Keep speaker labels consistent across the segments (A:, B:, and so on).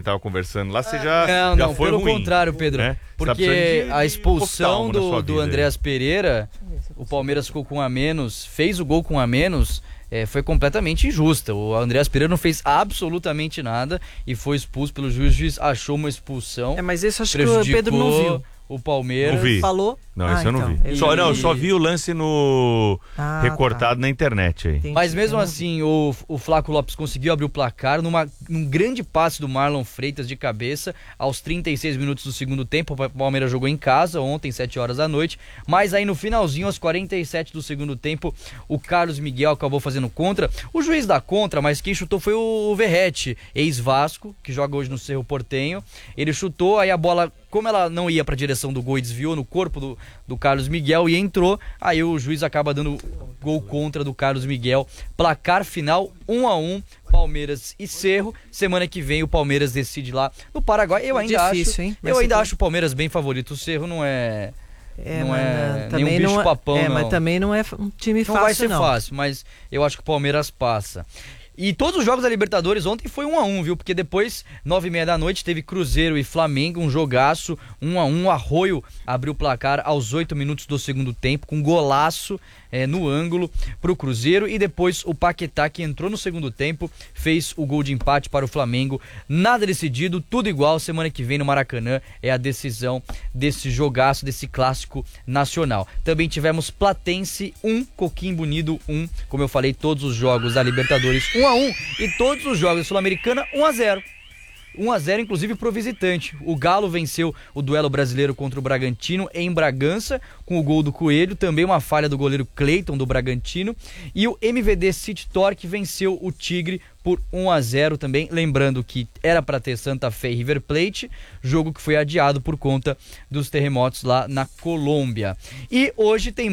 A: tava conversando lá, você já foi
B: pelo
A: ruim,
B: contrário, Pedro.
A: Né?
B: Porque a expulsão do Andreas
A: aí.
B: Pereira, o Palmeiras ficou com um a menos, fez o gol com um a menos, foi completamente injusta. O Andreas Pereira não fez absolutamente nada e foi expulso pelo juiz. O juiz achou uma expulsão.
C: Mas isso acho que o Pedro não viu.
B: O Palmeiras
A: não vi.
C: Falou?
A: Não, isso eu não vi. Só vi o lance no recortado na internet aí.
C: Entendi.
B: Mas mesmo assim, o Flaco Lopes conseguiu abrir o placar num grande passe do Marlon Freitas de cabeça aos 36 minutos do segundo tempo. O Palmeiras jogou em casa ontem, 7 horas da noite, mas aí no finalzinho, aos 47 do segundo tempo, o Carlos Miguel acabou fazendo contra. O juiz dá contra, mas quem chutou foi o Verratti, ex-Vasco, que joga hoje no Cerro Porteño. Ele chutou, aí a bola, como ela não ia para a direção do gol e desviou no corpo do Carlos Miguel e entrou, aí o juiz acaba dando gol contra do Carlos Miguel. Placar final 1-1, Palmeiras e Cerro. Semana que vem o Palmeiras decide lá no Paraguai. Eu ainda acho o Palmeiras bem favorito. O Cerro não é nenhum bicho papão, não.
C: Mas também não é um time fácil, não.
B: Não vai ser fácil, mas eu acho que o Palmeiras passa. E todos os jogos da Libertadores ontem foi 1-1, viu? Porque depois, 9h30 da noite, teve Cruzeiro e Flamengo, um jogaço, 1-1. Arroio abriu o placar aos 8 minutos do segundo tempo, com golaço no ângulo pro Cruzeiro. E depois o Paquetá, que entrou no segundo tempo, fez o gol de empate para o Flamengo. Nada decidido, tudo igual. Semana que vem no Maracanã é a decisão desse jogaço, desse clássico nacional. Também tivemos Platense 1, Coquimbo Unido 1. Como eu falei, todos os jogos da Libertadores 1-1 e todos os jogos da Sul-Americana 1-0. 1-0, inclusive pro visitante. O Galo venceu o duelo brasileiro contra o Bragantino em Bragança, com o gol do Coelho, também uma falha do goleiro Cleiton do Bragantino. E o MVD City Torque venceu o Tigre por 1-0 também, lembrando que era para ter Santa Fé e River Plate, jogo que foi adiado por conta dos terremotos lá na Colômbia. E hoje tem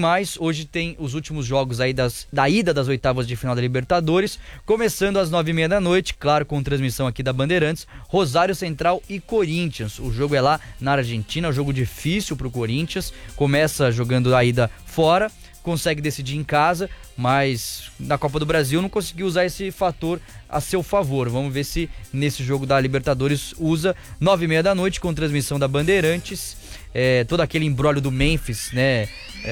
B: os últimos jogos aí da ida das oitavas de final da Libertadores, começando às 9h30 da noite, claro, com transmissão aqui da Bandeirantes, Rosário Central e Corinthians. O jogo é lá na Argentina, um jogo difícil pro Corinthians, começa jogando a ida fora, consegue decidir em casa, mas na Copa do Brasil não conseguiu usar esse fator a seu favor. Vamos ver se nesse jogo da Libertadores usa. 9h30 da noite com transmissão da Bandeirantes, todo aquele imbróglio do Memphis, né,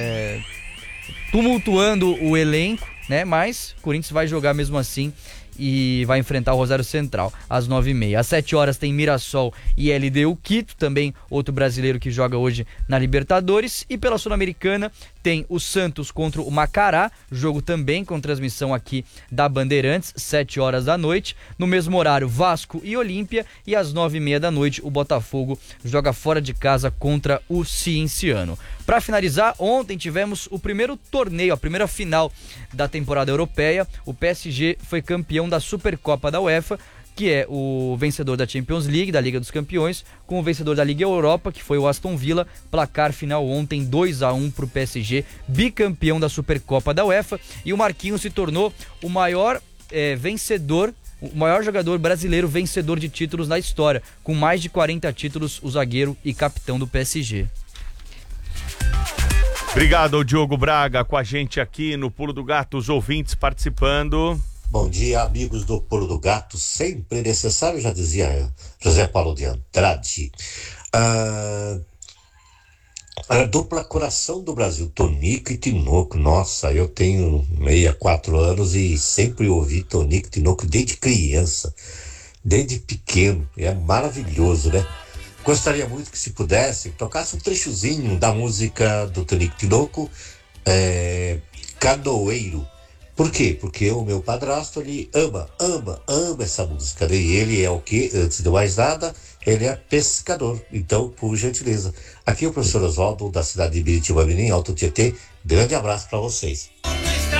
B: tumultuando o elenco, né, mas o Corinthians vai jogar mesmo assim e vai enfrentar o Rosário Central às 9h30. Às 7 horas tem Mirassol e LDU Quito, também outro brasileiro que joga hoje na Libertadores. E pela Sul-Americana tem o Santos contra o Macará, jogo também com transmissão aqui da Bandeirantes, 7 horas da noite. No mesmo horário, Vasco e Olímpia, e às 9h30 da noite o Botafogo joga fora de casa contra o Cienciano. Para finalizar, ontem tivemos o primeiro torneio, a primeira final da temporada europeia. O PSG foi campeão da Supercopa da UEFA, que é o vencedor da Champions League, da Liga dos Campeões, com o vencedor da Liga Europa, que foi o Aston Villa. Placar final ontem 2-1 para o PSG, bicampeão da Supercopa da UEFA. E o Marquinhos se tornou o maior vencedor, o maior jogador brasileiro vencedor de títulos na história, com mais de 40 títulos, o zagueiro e capitão do PSG.
A: Obrigado ao Diogo Braga com a gente aqui no Pulo do Gato, os ouvintes participando.
D: Bom dia, amigos do Pulo do Gato, sempre necessário, já dizia José Paulo de Andrade. A dupla coração do Brasil, Tonico e Tinoco. Nossa, eu tenho 64 anos e sempre ouvi Tonico e Tinoco desde criança, desde pequeno. É maravilhoso, né? Gostaria muito que, se pudesse, tocasse um trechozinho da música do Tonico e Tinoco, Canoeiro. Por quê? Porque o meu padrasto, ele ama essa música. E ele é o quê? Antes de mais nada, ele é pescador. Então, por gentileza, aqui é o professor Oswaldo, da cidade de Biritiba, em Alto Tietê. Grande abraço para vocês.